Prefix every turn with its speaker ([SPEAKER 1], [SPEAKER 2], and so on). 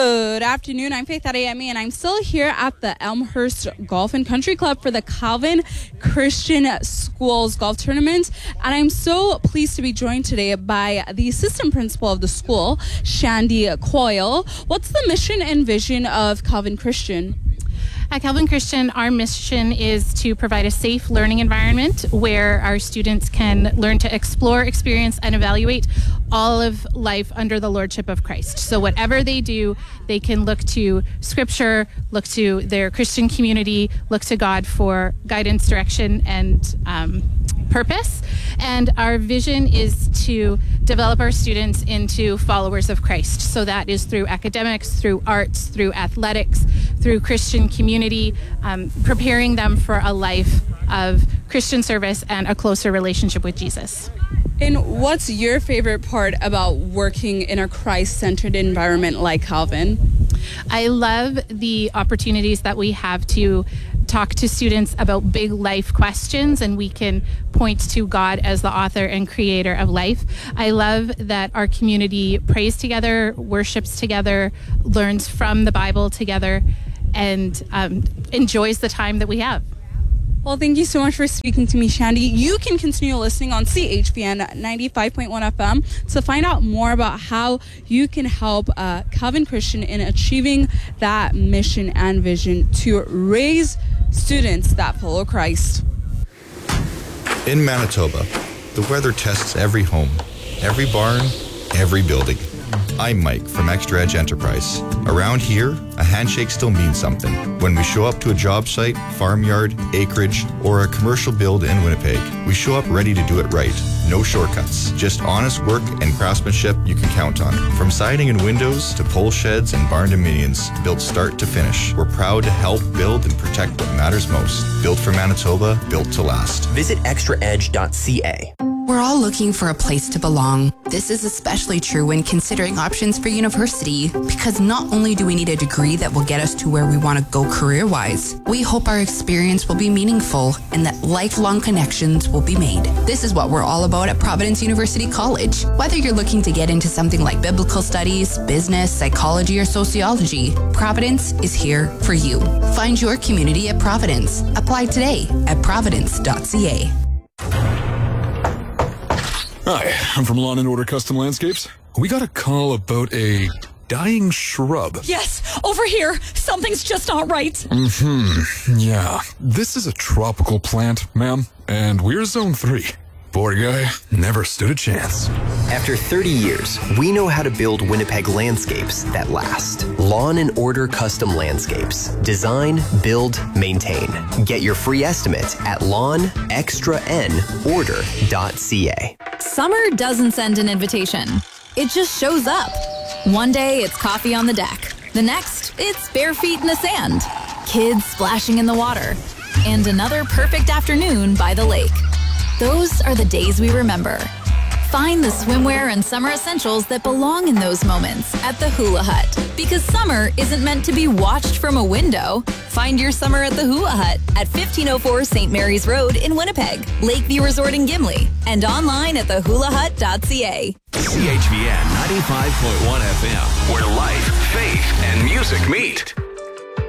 [SPEAKER 1] Good afternoon. I'm Faith Adeyemi, and I'm still here at the Elmhurst Golf and Country Club for the Calvin Christian Schools Golf Tournament. And I'm so pleased to be joined today by the assistant principal of the school, Shandy Coyle. What's the mission and vision of Calvin Christian?
[SPEAKER 2] At Calvin Christian, our mission is to provide a safe learning environment where our students can learn to explore, experience, and evaluate all of life under the lordship of Christ. So whatever they do, they can look to Scripture, look to their Christian community, look to God for guidance, direction, and purpose. And our vision is to develop our students into followers of Christ. So that is through academics, through arts, through athletics, through Christian community, preparing them for a life of Christian service and a closer relationship with Jesus.
[SPEAKER 1] And what's your favorite part about working in a Christ-centered environment like Calvin?
[SPEAKER 2] I love the opportunities that we have to talk to students about big life questions, and we can point to God as the author and creator of life. I love that our community prays together, worships together, learns from the Bible together, and enjoys the time that we have.
[SPEAKER 1] Well, thank you so much for speaking to me, Shandy. You can continue listening on CHBN 95.1 FM to find out more about how you can help Calvin Christian in achieving that mission and vision to raise students that follow Christ.
[SPEAKER 3] In Manitoba, the weather tests every home, every barn, every building. I'm Mike from Extra Edge Enterprise. Around here, a handshake still means something. When we show up to a job site, farmyard, acreage, or a commercial build in Winnipeg, we show up ready to do it right. No shortcuts, just honest work and craftsmanship you can count on. From siding and windows to pole sheds and barn dominions, built start to finish, we're proud to help build and protect what matters most. Built for Manitoba, built to last.
[SPEAKER 4] Visit extraedge.ca.
[SPEAKER 5] We're all looking for a place to belong. This is especially true when considering options for university, because not only do we need a degree that will get us to where we want to go career-wise, we hope our experience will be meaningful and that lifelong connections will be made. This is what we're all about at Providence University College. Whether you're looking to get into something like biblical studies, business, psychology, or sociology, Providence is here for you. Find your community at Providence. Apply today at providence.ca.
[SPEAKER 6] Hi, I'm from Lawn & Order Custom Landscapes. We got a call about a dying shrub.
[SPEAKER 7] Yes, over here. Something's just not right.
[SPEAKER 6] Yeah. This is a tropical plant, ma'am, and we're Zone 3. Poor guy never stood a chance.
[SPEAKER 4] After 30 years, we know how to build Winnipeg landscapes that last. Lawn & Order Custom Landscapes. Design, build, maintain. Get your free estimate at lawnextranorder.ca.
[SPEAKER 7] Summer doesn't send an invitation. It just shows up. One day, it's coffee on the deck. The next, it's bare feet in the sand. Kids splashing in the water. And another perfect afternoon by the lake. Those are the days we remember. Find the swimwear and summer essentials that belong in those moments at the Hula Hut. Because summer isn't meant to be watched from a window. Find your summer at the Hula Hut at 1504 St. Mary's Road in Winnipeg, Lakeview Resort in Gimli, and online at thehulahut.ca.
[SPEAKER 8] CHBN 95.1 FM, where life, faith, and music meet.